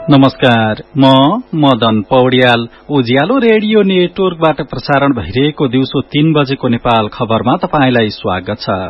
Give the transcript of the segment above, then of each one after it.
नमस्कार, म मदन पौड्याल। उज्यालो रेडियो नेटवर्कबाट प्रसारण भइरहेको दिउँसो 3 बजेको नेपाल खबरमा तपाईंलाई स्वागत छ।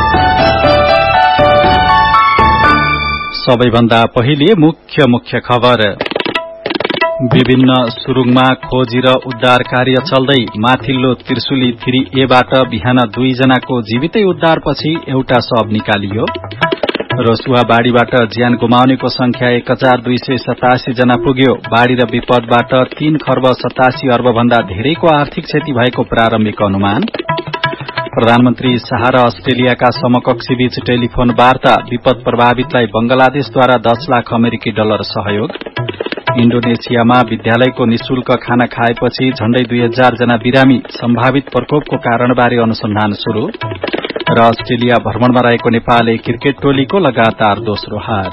सबैभन्दा पहिले मुख्य खबर। विभिन्न सुरुङमा खोजी र उद्धार कार्य चल्दै माथिल्लो त्रिशुली 3A बाट बिहान 2 जनाको जीवितै उद्धारपछि एउटा शव निकालियो। रसुवा बाढ़ीबाट ज्यान गुमाउनेको संख्या 1287 जना पुग्यो। बाढ़ी र विपदबाट 3 खर्ब 87 अर्ब भन्दा धेरैको आर्थिक क्षति भएको प्रारम्भिक अनुमान। प्रधानमन्त्री शाह र अस्ट्रेलियाका समकक्षी बीच टेलिफोन वार्ता। विपद प्रभावितलाई बंगलादेशद्वारा 10 लाख अमेरिकी डलर सहयोग। इन्डोनेसियामा विद्यालयको निशुल्क खाना खाएपछि झण्डै 2000 जना बिरामी। सम्भावित प्रकोपको कारणबारे अनुसन्धान शुरू। र अस्ट्रेलिया भ्रमणमा रहेको नेपाली क्रिकेट टोलीको लगातार दोस्रो हार।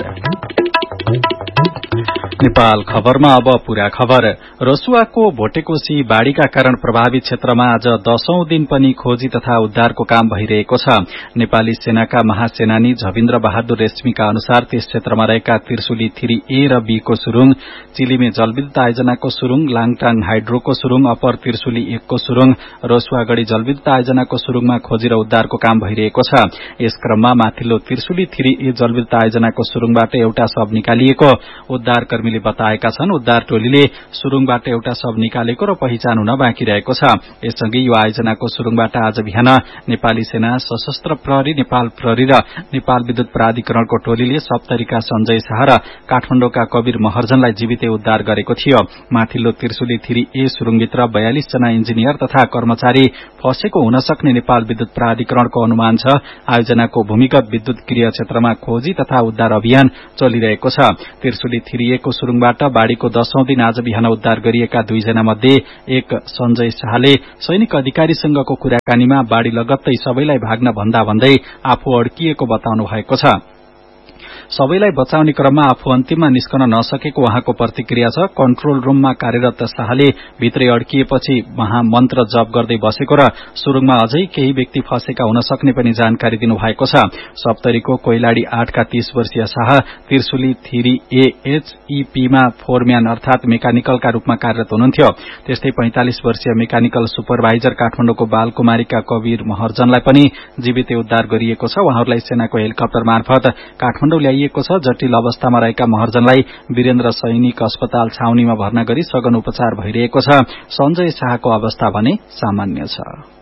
नेपाल खबरमा अब पूरा खबर। रसुवाको भोटेकोशी बाढ़ीका कारण प्रभावित क्षेत्रमा आज 10औं दिन पनि खोजी तथा उद्धारको काम भइरहेको छ। नेपाली सेनाका महासेनानी झविन्द्र बहादुर रेश्मीका अनुसार त्यस क्षेत्रमा रहेका त्रिशुली 3A र B को सुरुङ, चिलिमे जलविद्युत आयोजनाको सुरुङ, लाङटाङ हाइड्रोको सुरुङ, अप्पर त्रिशुली 1 को सुरुङ, रसुवागढ़ी जलविद्युत आयोजनाको सुरुङमा खोजी र उद्धारको काम भइरहेको छ। यस क्रममा माथिल्लो त्रिशुली 3A जलविद्युत आयोजनाको सुरुङबाट एउटा शव निकालिएको उद्धारकर्मीले बताएका छन्। उद्धार टोलीले सुरुङबाट एउटा शव निकालेको र पहिचान हुन बाँकी रहेको छ। यससँगै यो आयोजनाको सुरुङबाट आज बिहान नेपाली सेना, सशस्त्र प्रहरी, नेपाल प्रहरी र नेपाल विद्युत प्राधिकरणको टोलीले सप्तरीका सञ्जय शाह र काठमाडौँका कवीर महर्जनलाई जीवितै उद्धार गरेको थियो। माथिल्लो त्रिशुली 3A सुरुङभित्र 42 जना इन्जिनियर तथा कर्मचारी फँसेको हुन सक्ने नेपाल विद्युत प्राधिकरणको अनुमान छ। आयोजनाको भूमिगत विद्युत गृह क्षेत्रमा खोजी तथा उद्धार अभियान चलिरहेको छ। त्रिशुली 3A को सुरुङबाट बाढ़ीको 10औं दिन आज बिहान उद्धार गरिएका 2 जना मध्ये एक सञ्जय शाहले सैनिक अधिकारीसँगको कुराकानीमा बाढ़ी लगत्तै सबैलाई भाग्न भन्दा भन्दै आफू अड्किएको बताउनु भएको छ। सबैलाई बचाउने क्रममा आफू अन्तिममा निस्कन नसकेको उहाँको प्रतिक्रिया छ। कन्ट्रोल रूममा कार्यरत शाहले भित्रै अड्किएपछि महामन्त्र जप गर्दै बसेको र सुरुङमा अझै केही व्यक्ति फँसेका हुन सक्ने पनि जानकारी दिनुभएको छ। सप्तरीको कोइलाडी 8 का 30 वर्षीय शाह त्रिशुली 3A HEP मा फोरम्यान अर्थात मेकानिकलका रूपमा कार्यरत हुनुहुन्थ्यो। त्यस्तै 45 वर्षीय मेकानिकल सुपरभाइजर काठमाडौँको बालकुमारीका कवीर महर्जनलाई पनि जीवितै उद्धार गरिएको छ। उहाँहरूलाई सेनाको हेलिकप्टर मार्फत काठमाडौँ ल्याइएको छ। जटिल अवस्थामा रहेका महर्जनलाई वीरेन्द्र सैनिक अस्पताल छाउनीमा भर्ना गरी सघन उपचार भइरहेको छ। सञ्जय शाहको अवस्था भने सामान्य छ।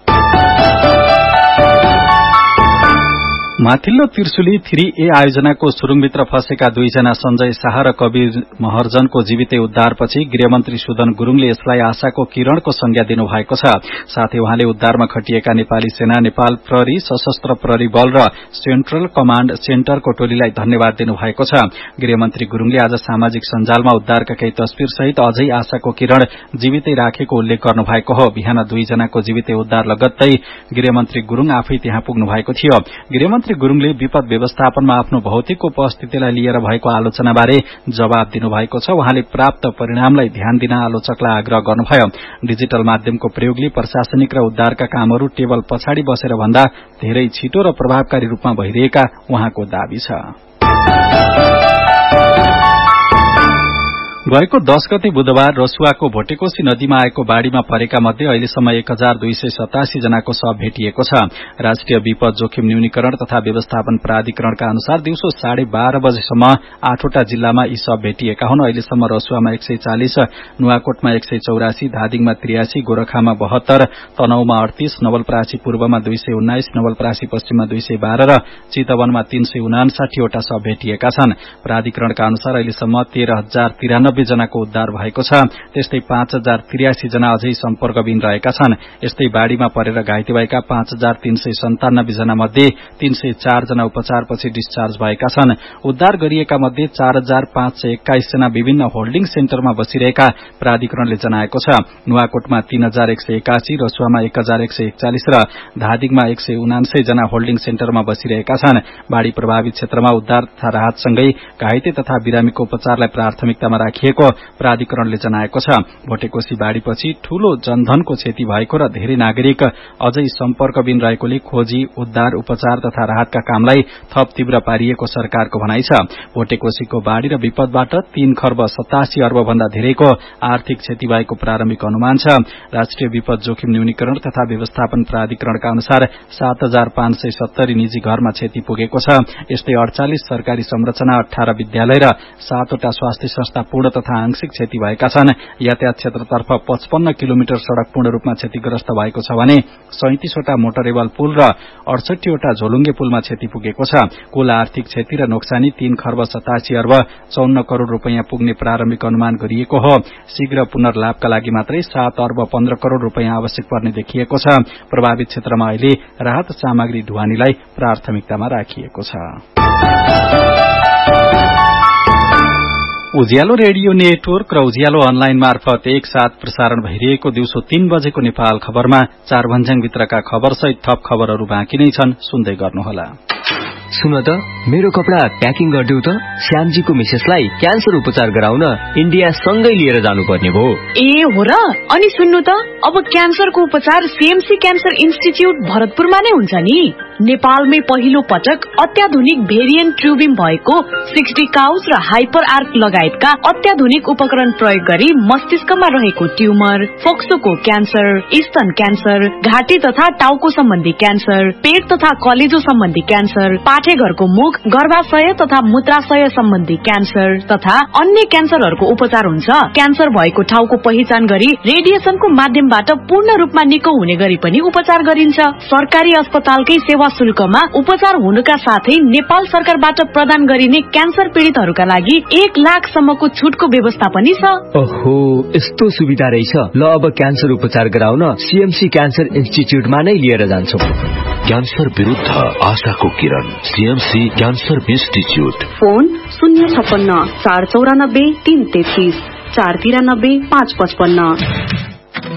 माथिल्लो त्रिशुली 3A आयोजनाको सुरुङभित्र फँसेका 2 जना सञ्जय शाह र कवीर महर्जनको जीवितै उद्धारपछि गृहमन्त्री सुदन गुरूङले यसलाई आशाको किरणको संज्ञा दिनुभएको छ। साथै उहाँले उद्धारमा खटिएका नेपाली सेना, नेपाल प्रहरी, सशस्त्र प्रहरी बल र सेन्ट्रल कमाण्ड सेन्टरको टोलीलाई धन्यवाद दिनुभएको छ। गृहमन्त्री गुरूङले आज सामाजिक सञ्जालमा उद्धारका केही तस्विर सहित अझै आशाको किरण जीवितै राखेको उल्लेख गर्नुभएको हो। बिहान 2 जनाको जीवितै उद्धार लगत्तै गृहमन्त्री गुरूङ आफै त्यहाँ पुग्नु भएको थियो। गृहमन्त्री गुरूङले विपद व्यवस्थापनमा आफ्नो भौतिक उपस्थितिलाई लिएर भएको आलोचनाबारे जवाब दिनुभएको छ। उहाँले प्राप्त परिणामलाई ध्यान दिन आलोचकलाई आग्रह गर्नुभयो। डिजिटल माध्यमको प्रयोगले प्रशासनिक र उद्धारका कामहरू टेबल पछाडि बसेर भन्दा धेरै छिटो र प्रभावकारी रूपमा भइरहेका उहाँको दावी छ। गएको 10 गते बुधबार रसुवाको भोटेकोशी नदीमा आएको बाढ़ीमा परेका मध्ये अहिलेसम्म 1287 जनाको शव भेटिएको छ। राष्ट्रिय विपद जोखिम न्यूनीकरण तथा व्यवस्थापन प्राधिकरणका अनुसार दिउँसो 12:30 बजेसम्म 8वटा जिल्लामा यी शव भेटिएका हुन्। अहिलेसम्म रसुवामा 140, नुवाकोटमा 184, धादिङमा 83, गोरखामा 72, तनहुमा 38, नवलपरासी पूर्वमा 219, नवलपरासी पश्चिममा 212 र चितवनमा 359 वटा शव भेटिएका छन्। प्राधिकरणका अनुसार अहिलेसम्म 13,093 जनाको उद्धार भएको छ। त्यस्तै 5,083 जना अझै सम्पर्कविहीन रहेका छन्। यस्तै बाढ़ीमा परेर घाइते भएका 5,397 जना मध्ये 304 जना उपचारपछि डिस्चार्ज भएका छन्। उद्धार गरिएका मध्ये 4,521 जना विभिन्न होल्डिङ सेन्टरमा बसिरहेका प्राधिकरणले जनाएको छ। नुवाकोटमा 3,181, रसुवामा 1,141 र धादिङमा 179 जना होल्डिङ सेन्टरमा बसिरहेका छन्। बाढ़ी प्रभावित क्षेत्रमा उद्धार तथा राहतसँगै घाइते तथा बिरामीको उपचारलाई प्राथमिकतामा राखिएको गरिएको प्राधिकरणले जनाएको छ। भोटेकोशी बाढ़ीपछि ठूलो जनधनको क्षति भएको र धेरै नागरिक अझै सम्पर्कबिन रहेकोले खोजी, उद्धार, उपचार तथा राहतका कामलाई थप तीव्र पारिएको सरकारको भनाइ छ। भोटेकोशीको बाढ़ी र विपदबाट 3 खर्ब 87 अर्ब भन्दा धेरैको आर्थिक क्षति भएको प्रारम्भिक अनुमान छ। राष्ट्रिय विपद जोखिम न्यूनीकरण तथा व्यवस्थापन प्राधिकरणका अनुसार 7570 निजी घरमा क्षति पुगेको छ। यस्तै 48 सरकारी संरचना, 18 विद्यालय र 7 वटा स्वास्थ्य संस्था पूर्ण तथा आंशिक क्षति भएका छन्। यातायात क्षेत्रतर्फ 55 किलोमिटर सड़क पूर्ण रूपमा क्षतिग्रस्त भएको छ भने 37 वटा मोटरेबल पुल र 68 वटा झोलुङ्गे पुलमा क्षति पुगेको छ। कुल आर्थिक क्षति र नोक्सानी 3 खर्ब 87 अर्ब 54 करोड़ रूपैयाँ पुग्ने प्रारम्भिक अनुमान गरिएको हो। शीघ्र पुनर्लाभका लागि मात्रै 7 अर्ब 15 करोड़ रूपैयाँ आवश्यक पर्ने देखिएको छ। प्रभावित क्षेत्रमा अहिले राहत सामग्री ढुवानीलाई प्राथमिकतामा राखिएको छ। उज्यालो रेडियो नेटवर्क र उज्यालो अनलाइन मार्फत एकसाथ प्रसारण भइरहेको दिउँसो 3 बजेको नेपाल खबरमा 4 भन्ज्याङभित्रका खबरसहित थप खबरहरू बाँकी नै छन्, सुन्दै गर्नुहोला। सुन त, मेरो कपडा प्याकिङ गरिदेऊ त। श्यामजीको मिसेसलाई क्यान्सर उपचार गराउन इन्डिया सँगै लिएर जानुपर्ने भयो। ए हो र? अनि सुन्नु त, अब क्यान्सरको उपचार सीएमसी क्यान्सर इन्स्टिच्युट भरतपुरमा नै हुन्छ नि। नेपालमै पहिलो पटक अत्याधुनिक भेरिएन्ट ट्युबिम भएको 60 काउस र हाइपर आर्क लगायतका अत्याधुनिक उपकरण प्रयोग गरी मस्तिष्कमा रहेको ट्युमर, फोक्सोको क्यान्सर, स्तन क्यान्सर, घाँटी तथा टाउको सम्बन्धी क्यान्सर, पेट तथा कलेजो सम्बन्धी क्यान्सर, पाठेघरको मुख, गर्भाशय तथा मूत्राशय सम्बन्धी क्यान्सर तथा अन्य क्यान्सरहरूको उपचार हुन्छ। क्यान्सर भएको ठाउँको पहिचान गरी रेडिएसनको माध्यमबाट पूर्ण रूपमा निको हुने गरी पनि उपचार गरिन्छ। सरकारी अस्पतालकै सेवा शुल्कमा उपचार हुनुका साथै नेपाल सरकारबाट प्रदान गरिने क्यान्सर पीड़ितहरूका लागि 1 लाख सम्मको छुटको व्यवस्था पनि छ। ओहो, यस्तो सुविधा रहेछ। ल, अब क्यान्सर उपचार गराउन सीएमसी क्यान्सर इन्स्टिच्युटमा नै लिएर जान्छौं। क्यान्सर विरुद्ध आशाको किरण, सीएमसी क्यान्सर इन्स्टिच्युट। फोन 056 494 333 493 555।